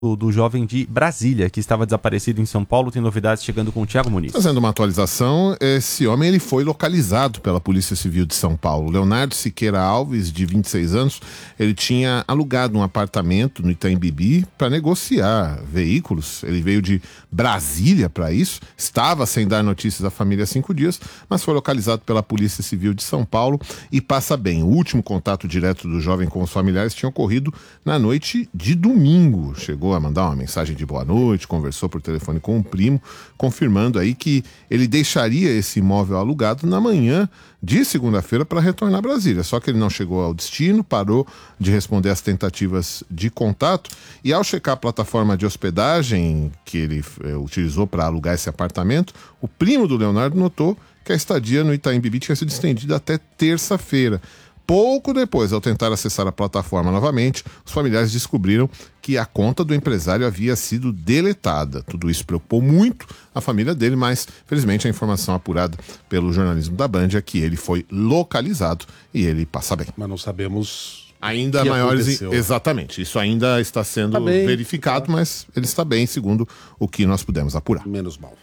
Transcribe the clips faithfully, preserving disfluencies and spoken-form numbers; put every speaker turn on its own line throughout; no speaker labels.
do jovem de Brasília, que estava desaparecido em São Paulo. Tem novidades chegando com o Thiago Muniz.
Fazendo uma atualização, esse homem ele foi localizado pela Polícia Civil de São Paulo. Leonardo Siqueira Alves, de vinte e seis anos, ele tinha alugado um apartamento no Itaim Bibi para negociar veículos. Ele veio de Brasília para isso, estava sem dar notícias à família há cinco dias, mas foi localizado pela Polícia Civil de São Paulo e passa bem. O último contato direto do jovem com os familiares tinha ocorrido na noite de domingo. Chegou a mandar uma mensagem de boa noite, conversou por telefone com um primo, confirmando aí que ele deixaria esse imóvel alugado na manhã de segunda-feira para retornar a Brasília. Só que ele não chegou ao destino, parou de responder às tentativas de contato e, ao checar a plataforma de hospedagem que ele eh, utilizou para alugar esse apartamento, o primo do Leonardo notou que a estadia no Itaim Bibi tinha sido estendida até terça-feira. Pouco depois, ao tentar acessar a plataforma novamente, os familiares descobriram que a conta do empresário havia sido deletada. Tudo isso preocupou muito a família dele, mas, felizmente, a informação apurada pelo jornalismo da Band é que ele foi localizado e ele passa bem.
Mas não sabemos
ainda maiores... Aconteceu. Exatamente. Isso ainda está sendo tá verificado, tá. Mas ele está bem, segundo o que nós pudemos apurar.
Menos mal.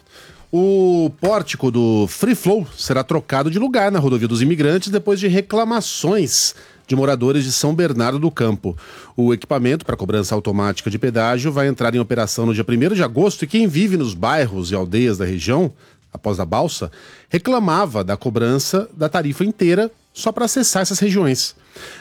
O pórtico do Free Flow será trocado de lugar na Rodovia dos Imigrantes depois de reclamações de moradores de São Bernardo do Campo. O equipamento para cobrança automática de pedágio vai entrar em operação no dia primeiro de agosto e quem vive nos bairros e aldeias da região, após a balsa, reclamava da cobrança da tarifa inteira só para acessar essas regiões.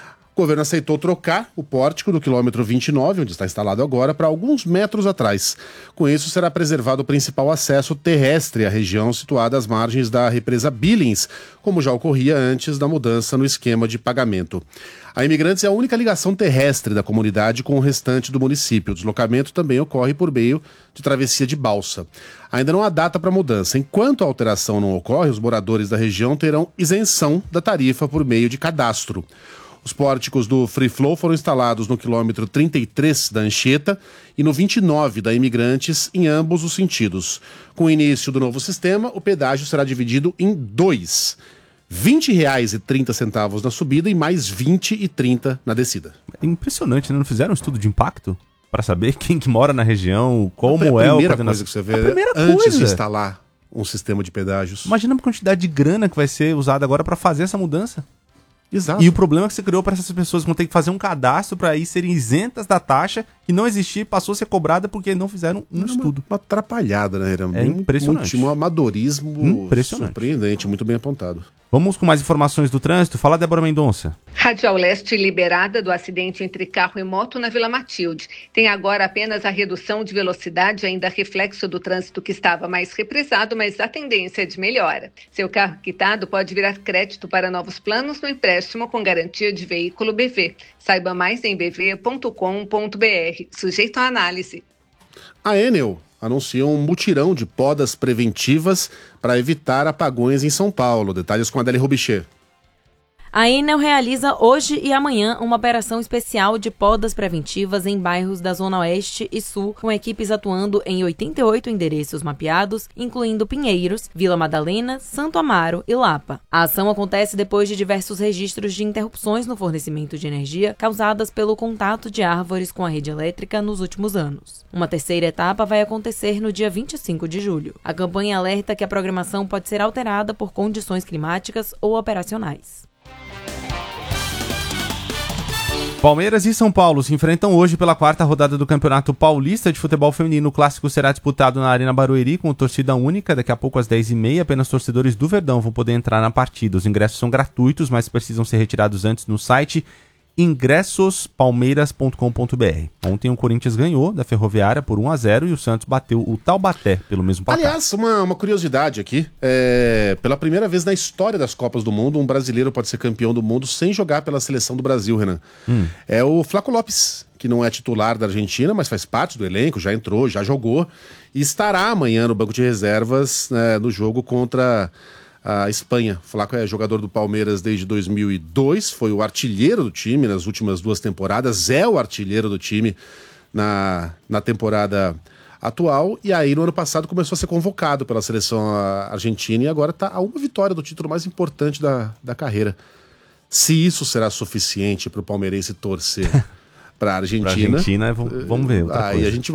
O governo aceitou trocar o pórtico do quilômetro vinte e nove, onde está instalado agora, para alguns metros atrás. Com isso, será preservado o principal acesso terrestre à região situada às margens da represa Billings, como já ocorria antes da mudança no esquema de pagamento. A Imigrantes é a única ligação terrestre da comunidade com o restante do município. O deslocamento também ocorre por meio de travessia de balsa. Ainda não há data para mudança. Enquanto a alteração não ocorre, os moradores da região terão isenção da tarifa por meio de cadastro. Os pórticos do Free Flow foram instalados no quilômetro trinta e três da Anchieta e no vinte e nove da Imigrantes, em ambos os sentidos. Com o início do novo sistema, o pedágio será dividido em dois. vinte reais e trinta centavos na subida e mais vinte reais e trinta centavos na descida.
É impressionante, né? Não fizeram um estudo de impacto para saber quem que mora na região, como é,
é
o...
A primeira coisa que você vê,
a primeira
antes
coisa.
de instalar um sistema de pedágios.
Imagina a quantidade de grana que vai ser usada agora para fazer essa mudança.
Exato.
E o problema que você criou para essas pessoas que vão ter que fazer um cadastro para aí serem isentas da taxa que não existia, passou a ser cobrada porque não fizeram um
Era
estudo.
Uma, uma atrapalhada, né? Era
é
muito,
impressionante.
Um amadorismo
impressionante.
Surpreendente, muito bem apontado.
Vamos com mais informações do trânsito. Fala, Débora Mendonça.
Radial Leste liberada do acidente entre carro e moto na Vila Matilde. Tem agora apenas a redução de velocidade, ainda reflexo do trânsito que estava mais represado, mas a tendência é de melhora. Seu carro quitado pode virar crédito para novos planos no empréstimo com garantia de veículo B V. Saiba mais em b v ponto com ponto b r. Sujeito à análise.
A Enel anuncia um mutirão de podas preventivas para evitar apagões em São Paulo. Detalhes com a Adélia Robichê.
A Enel realiza hoje e amanhã uma operação especial de podas preventivas em bairros da Zona Oeste e Sul, com equipes atuando em oitenta e oito endereços mapeados, incluindo Pinheiros, Vila Madalena, Santo Amaro e Lapa. A ação acontece depois de diversos registros de interrupções no fornecimento de energia causadas pelo contato de árvores com a rede elétrica nos últimos anos. Uma terceira etapa vai acontecer no dia vinte e cinco de julho. A campanha alerta que a programação pode ser alterada por condições climáticas ou operacionais.
Palmeiras e São Paulo se enfrentam hoje pela quarta rodada do Campeonato Paulista de Futebol Feminino. O clássico será disputado na Arena Barueri com torcida única. Daqui a pouco às dez e meia, apenas torcedores do Verdão vão poder entrar na partida. Os ingressos são gratuitos, mas precisam ser retirados antes no site ingressos palmeiras ponto com ponto b r. Ontem o Corinthians ganhou da Ferroviária por um a zero e o Santos bateu o Taubaté pelo mesmo placar.
Aliás, uma, uma curiosidade aqui, é, pela primeira vez na história das Copas do Mundo, um brasileiro pode ser campeão do mundo sem jogar pela seleção do Brasil, Renan. Hum. É o Flaco Lopes, que não é titular da Argentina, mas faz parte do elenco, já entrou, já jogou, e estará amanhã no banco de reservas, né, no jogo contra a Espanha. O Flaco é jogador do Palmeiras desde dois mil e dois, foi o artilheiro do time nas últimas duas temporadas, é o artilheiro do time na, na temporada atual, e aí no ano passado começou a ser convocado pela seleção argentina e agora está a uma vitória do título mais importante da, da carreira. Se isso será suficiente para o palmeirense torcer para a Argentina.
Pra Argentina, vamos ver. Outra
Aí
coisa.
a gente